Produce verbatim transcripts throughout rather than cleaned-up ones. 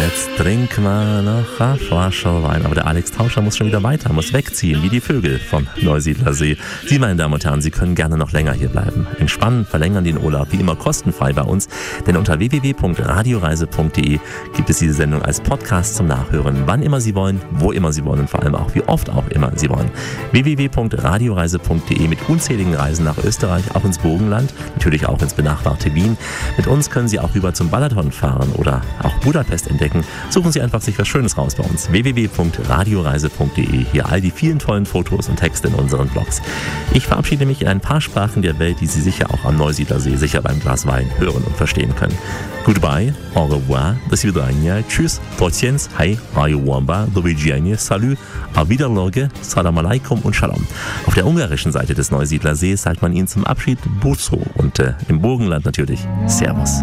Jetzt trinken wir noch eine Flasche Wein. Aber der Alex Tauscher muss schon wieder weiter, muss wegziehen, wie die Vögel vom Neusiedlersee. Sie, meine Damen und Herren, Sie können gerne noch länger hier bleiben. Entspannen, verlängern den Urlaub, wie immer kostenfrei bei uns. Denn unter w w w punkt radioreise punkt d e gibt es diese Sendung als Podcast zum Nachhören. Wann immer Sie wollen, wo immer Sie wollen und vor allem auch, wie oft auch immer Sie wollen. w w w punkt radioreise punkt d e mit unzähligen Reisen nach Österreich, auch ins Burgenland, natürlich auch ins benachbarte Wien. Mit uns können Sie auch rüber zum Balaton fahren oder auch Budapest entdecken. Suchen Sie einfach sich was Schönes raus bei uns. w w w punkt radioreise punkt d e. Hier all die vielen tollen Fotos und Texte in unseren Blogs. Ich verabschiede mich in ein paar Sprachen der Welt, die Sie sicher auch am Neusiedlersee sicher beim Glas Wein hören und verstehen können. Goodbye, au revoir, до свидания, tschüss, potjens, hei, rayuwamba, do widzenia, salut, auf Wiederloge, salam alaikum und shalom. Auf der ungarischen Seite des Neusiedlersees sagt man ihnen zum Abschied Buzo und äh, im Burgenland natürlich Servus.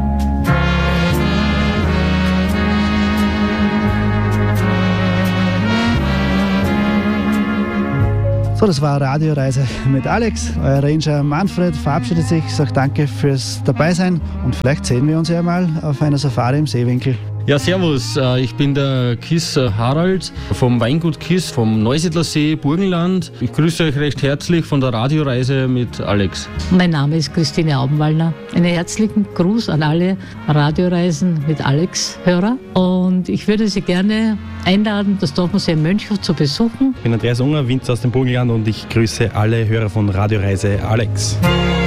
So, das war Radioreise mit Alex. Euer Ranger Manfred verabschiedet sich, sagt danke fürs Dabeisein und vielleicht sehen wir uns ja mal auf einer Safari im Seewinkel. Ja, servus, ich bin der Kiss Harald vom Weingut Kiss vom Neusiedlersee, Burgenland. Ich grüße euch recht herzlich von der Radioreise mit Alex. Mein Name ist Christine Aubenwallner. Einen herzlichen Gruß an alle Radioreisen mit Alex-Hörer. Und ich würde Sie gerne einladen, das Dorfmuseum Mönchhof zu besuchen. Ich bin Andreas Unger, Winzer aus dem Burgenland und ich grüße alle Hörer von Radioreise Alex.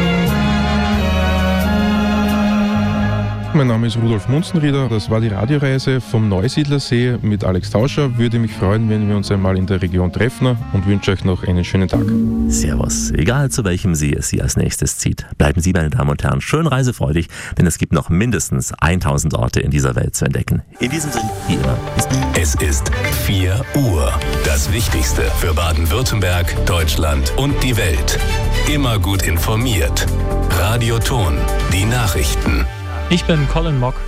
Mein Name ist Rudolf Munzenrieder, das war die Radioreise vom Neusiedlersee mit Alex Tauscher. Würde mich freuen, wenn wir uns einmal in der Region treffen und wünsche euch noch einen schönen Tag. Servus, egal zu welchem See es Sie als nächstes zieht. Bleiben Sie, meine Damen und Herren, schön reisefreudig, denn es gibt noch mindestens tausend Orte in dieser Welt zu entdecken. In diesem Sinne, wie immer, bis bald. Es ist vier Uhr. Das Wichtigste für Baden-Württemberg, Deutschland und die Welt. Immer gut informiert. Radioton, die Nachrichten. Ich bin Colin Mock.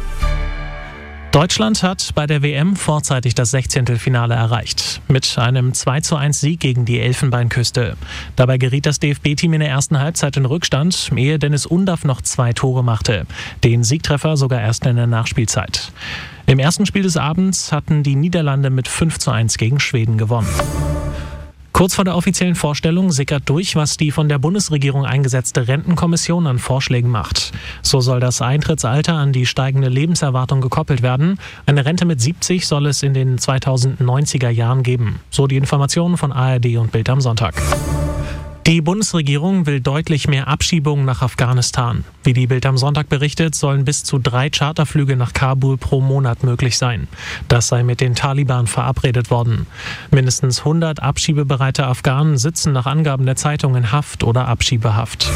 Deutschland hat bei der W M vorzeitig das Sechzehntelfinale erreicht. Mit einem zwei zu eins Sieg gegen die Elfenbeinküste. Dabei geriet das D F B-Team in der ersten Halbzeit in Rückstand, ehe Dennis Undaff noch zwei Tore machte. Den Siegtreffer sogar erst in der Nachspielzeit. Im ersten Spiel des Abends hatten die Niederlande mit fünf zu eins gegen Schweden gewonnen. Kurz vor der offiziellen Vorstellung sickert durch, was die von der Bundesregierung eingesetzte Rentenkommission an Vorschlägen macht. So soll das Eintrittsalter an die steigende Lebenserwartung gekoppelt werden. Eine Rente mit siebzig soll es in den zweitausendneunziger Jahren geben. So die Informationen von A R D und Bild am Sonntag. Die Bundesregierung will deutlich mehr Abschiebungen nach Afghanistan. Wie die Bild am Sonntag berichtet, sollen bis zu drei Charterflüge nach Kabul pro Monat möglich sein. Das sei mit den Taliban verabredet worden. Mindestens hundert abschiebebereite Afghanen sitzen nach Angaben der Zeitung in Haft oder Abschiebehaft.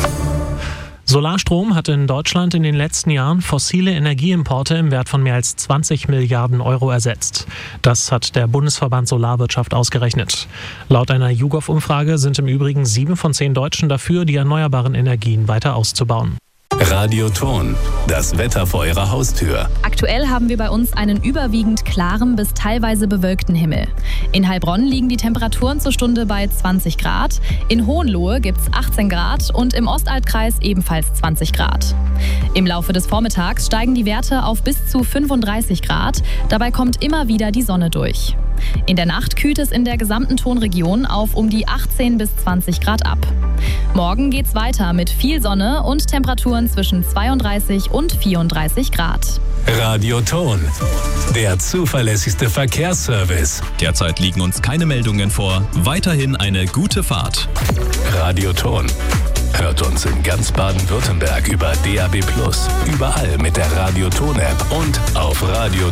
Solarstrom hat in Deutschland in den letzten Jahren fossile Energieimporte im Wert von mehr als zwanzig Milliarden Euro ersetzt. Das hat der Bundesverband Solarwirtschaft ausgerechnet. Laut einer YouGov-Umfrage sind im Übrigen sieben von zehn Deutschen dafür, die erneuerbaren Energien weiter auszubauen. Radioton, das Wetter vor Ihrer Haustür. Aktuell haben wir bei uns einen überwiegend klaren bis teilweise bewölkten Himmel. In Heilbronn liegen die Temperaturen zur Stunde bei zwanzig Grad, in Hohenlohe gibt es achtzehn Grad und im Ostaltkreis ebenfalls zwanzig Grad. Im Laufe des Vormittags steigen die Werte auf bis zu fünfunddreißig Grad, dabei kommt immer wieder die Sonne durch. In der Nacht kühlt es in der gesamten Tonregion auf um die achtzehn bis zwanzig Grad ab. Morgen geht's weiter mit viel Sonne und Temperaturen zwischen zweiunddreißig und vierunddreißig Grad. Radioton, der zuverlässigste Verkehrsservice. Derzeit liegen uns keine Meldungen vor. Weiterhin eine gute Fahrt. Radioton. Hört uns in ganz Baden-Württemberg über D A B plus, überall mit der Radioton-App und auf radioton